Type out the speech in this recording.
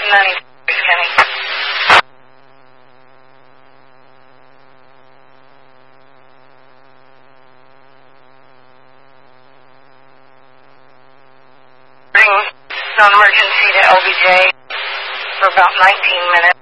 90, Kenny. Bring non-emergency to LBJ for about 19 minutes.